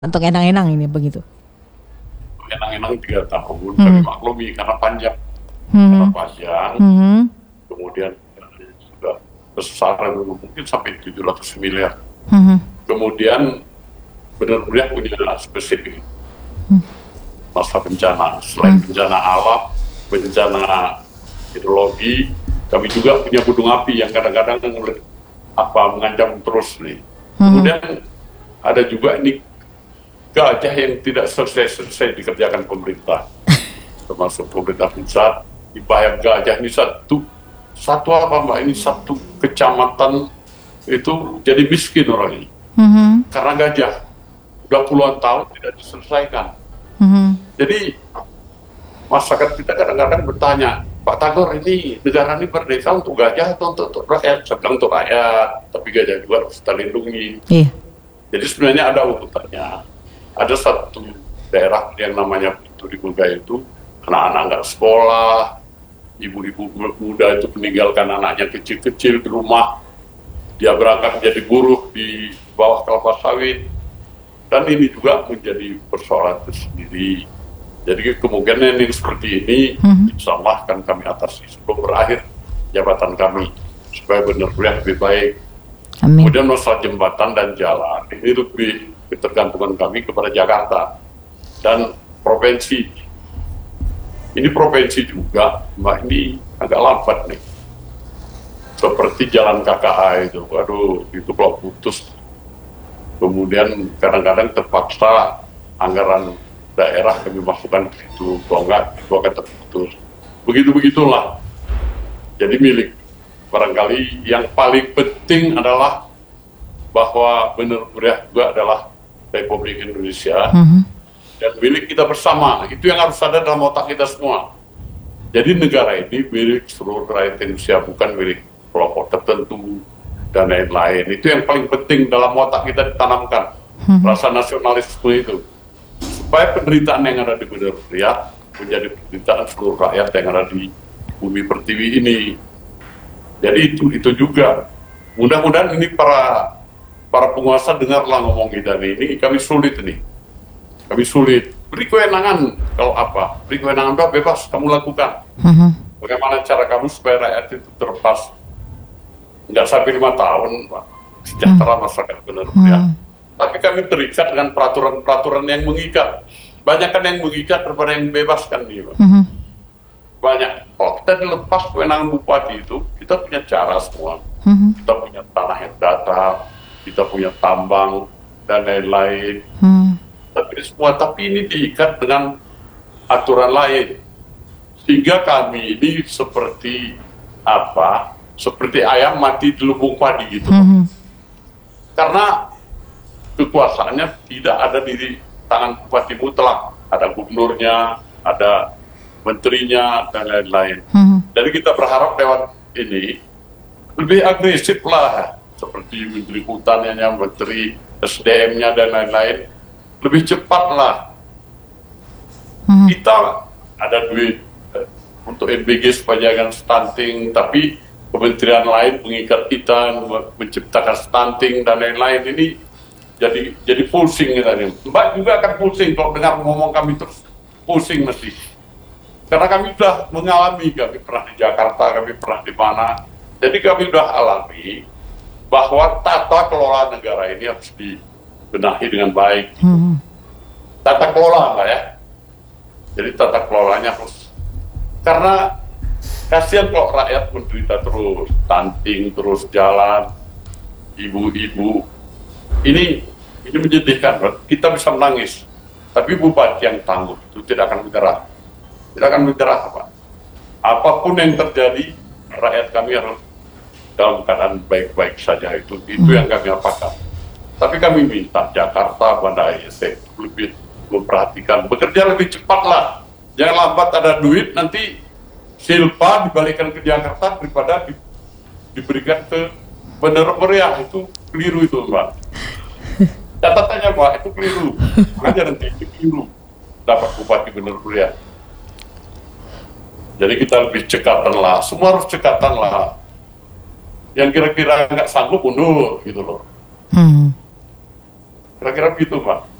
Untuk enang-enang ini begitu. Enang-enang 3 tahun, tapi Hmm. maklumi karena panjang, karena Hmm. panjang, Hmm. kemudian sudah besaran mungkin sampai 700 miliar. Hmm. Kemudian benar-benar punya spesifik masa bencana. Selain bencana alam, bencana hidrologi, kami juga punya gunung api yang kadang-kadang mengancam terus nih. Hmm. Kemudian ada juga ini gajah yang tidak selesai dikerjakan pemerintah, termasuk pemerintah pusat. Di Bayam Gajah ini satu kecamatan itu jadi miskin orangnya Hmm. karena gajah udah puluhan tahun tidak diselesaikan. Hmm. Jadi masyarakat kita kadang-kadang bertanya, Pak Tagor, ini negara ini merdeka untuk gajah atau untuk rakyat? Saya bilang untuk rakyat, tapi gajah juga harus kita lindungi. Iya. Jadi sebenarnya ada urutannya. Ada satu daerah yang namanya Pintu di Bulga itu, anak-anak nggak sekolah, ibu-ibu muda itu meninggalkan anaknya kecil-kecil di rumah, dia berangkat menjadi buruh di bawah kelapa sawit, dan ini juga menjadi persoalan tersendiri. Jadi kemungkinan yang seperti ini, insya Allah akan kami atasi sebelum berakhir jabatan kami, supaya benar-benar lebih baik. Amin. Kemudian masalah jembatan dan jalan, ini lebih ketergantungan kami kepada Jakarta dan provinsi. Ini provinsi juga, Mbak, ini agak lambat nih. Seperti jalan KKA itu, waduh, itu kalau putus. Kemudian kadang-kadang terpaksa anggaran daerah kami masukkan ke situ, kalau enggak, itu akan terputus. Begitu-begitulah. Jadi milik. Barangkali yang paling penting adalah bahwa benar-benar juga adalah Republik Indonesia dan milik kita bersama. Itu yang harus ada dalam otak kita semua. Jadi negara ini milik seluruh rakyat Indonesia, bukan milik kelompok tertentu dan lain-lain. Itu yang paling penting dalam otak kita ditanamkan, rasa nasionalisme itu, supaya penderitaan yang ada di benar-benar menjadi penderitaan seluruh rakyat yang ada di bumi pertiwi ini. Jadi itu juga. Mudah-mudahan ini para penguasa dengarlah ngomong kita ini kami sulit ini. Kami sulit. Beri kewenangan kalau apa? Beri kewenangan bebas kamu lakukan. Bagaimana cara kamu supaya rakyat itu terlepas? Nggak sampai 5 tahun, Pak. Sejahtera masyarakat benar-benar. Tapi kami terikat dengan peraturan-peraturan yang mengikat. Banyak kan yang mengikat daripada yang bebaskan nih, Pak. Banyak. Kalau kita dilepas kewenangan bupati itu, kita punya cara semua. Kita punya tanah yang datar, kita punya tambang dan lain-lain. Tapi ini diikat dengan aturan lain, sehingga kami ini seperti seperti ayam mati di lubung padi gitu. Karena kekuasaannya tidak ada di tangan bupati mutlak, ada gubernurnya, ada menterinya dan lain-lain. Jadi kita berharap lewat ini lebih agresif lah, seperti menteri hutannya, menteri SDM-nya dan lain-lain, lebih cepat lah. Kita ada duit untuk MBG supaya jangan stunting, tapi kementerian lain mengikat kita menciptakan stunting dan lain-lain. Ini jadi pusing kita nih. Mbak juga akan pusing kalau dengar ngomong kami terus, pusing mesti. Karena kami sudah mengalami, kami pernah di Jakarta, kami pernah di mana. Jadi kami sudah alami bahwa tata kelola negara ini harus dibenahi dengan baik. Tata kelola, Mbak ya. Jadi tata kelolanya harus, karena kasihan kalau rakyat menderita terus, stunting terus jalan, ibu-ibu. Ini menyedihkan, kita bisa menangis, tapi bupati yang tangguh itu tidak akan menyerah. Tidak akan menyerah, Pak. Apapun yang terjadi, rakyat kami harus dalam keadaan baik-baik saja, itu yang kami apakan. Tapi kami minta Jakarta, Banda AIC lebih memperhatikan, bekerja lebih cepat lah. Jangan lambat, ada duit nanti silpa dibalikan ke Jakarta daripada diberikan ke Bandar Meriah. Itu keliru itu, Mbak. Catatannya, Pak, itu keliru. Makanya nanti itu keliru dapat bupati Bandar Meriah. Jadi kita lebih cekatan lah, semua harus cekatan lah. Yang kira-kira nggak sanggup mundur gitu loh. Kira-kira begitu, Pak.